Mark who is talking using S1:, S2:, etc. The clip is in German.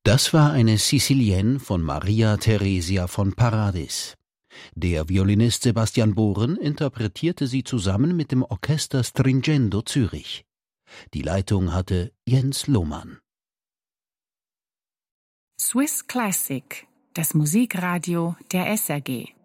S1: Das war eine Sicilienne von Maria Theresia von Paradis. Der Violinist Sebastian Bohren interpretierte sie zusammen mit dem Orchester Stringendo Zürich. Die Leitung hatte Jens Lohmann.
S2: Swiss Classic, das Musikradio der SRG.